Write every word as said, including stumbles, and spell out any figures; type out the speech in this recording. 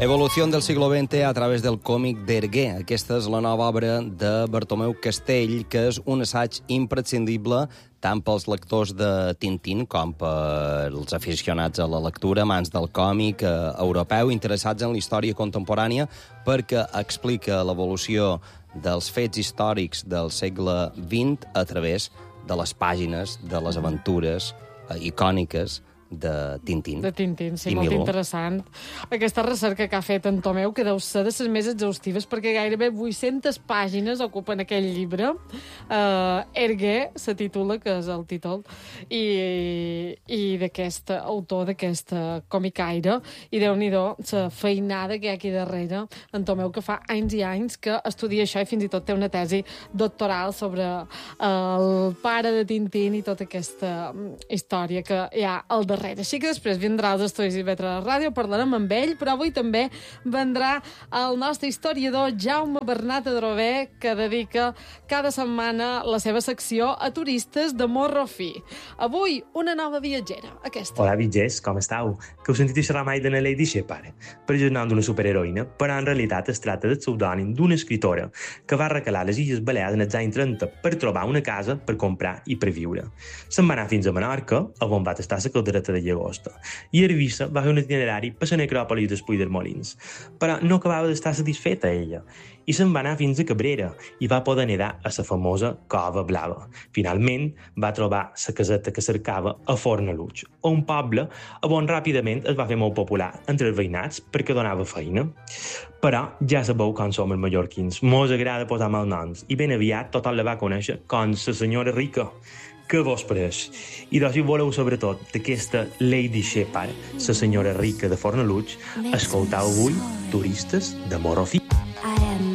Evolución del siglo veinte a través del còmic d'Hergé. Aquesta és la nova obra de Bartomeu Castell, que és un assaig imprescindible tant pels lectors de Tintín com pels aficionats a la lectura, amants del còmic eh, europeu, interessats en la història contemporània, perquè explica l'evolució dels fets històrics del segle vint a través de les pàgines, de les aventures eh, icòniques de Tintín. De Tintín, sí, I molt Miló. interessant. Aquesta recerca que ha fet en Tomeu, que deu ser de les més exhaustives, perquè gairebé vuit-centes pàgines ocupen aquell llibre. Uh, Hergé se titula, que és el títol, i, i d'aquest autor, d'aquest comicaire, i Déu-n'hi-do, la feinada que hi ha aquí darrere, en Tomeu, que fa anys i anys que estudia això i fins i tot té una tesi doctoral sobre el pare de Tintín i tota aquesta història que hi ha al darrere. Així que després vindrà als estudis i vetre a la ràdio, parlarem amb ell, però avui també vendrà el nostre historiador Jaume Bernat Adrover, que dedica cada setmana la seva secció a turistes de morro fi. Avui, una nova viatgera, aquesta. Hola, viatgers, com estàu? Que heu sentit xerrar mai de la Lady Shepard? Per jo nom d'una superheroïna, però en realitat es tracta del pseudònim d'una escritora que va recalar les Illes Balears en els anys trenta per trobar una casa per comprar i per viure. Se'n va anar fins a Menorca, on va tastar la caldereta de llagosta, i a Eivissa va fer un itinerari per la necròpolis dels Puigdemolins. Però no acabava d'estar satisfeta ella, i se'n va anar fins a Cabrera i va poder nedar a la famosa Cova Blava. Finalment va trobar la caseta que cercava a Fornalutx, un poble on ràpidament es va fer molt popular entre els veïnats perquè donava feina. Però ja sabeu com som els mallorquins, mos agrada posar malnoms, i ben aviat tothom la va conèixer com la senyora rica. Què vos pareix? I doncs, si voleu sobretot d'aquesta Lady Shepard, la senyora rica de Fornalutx, escoltau avui Turistes de Morro Fi.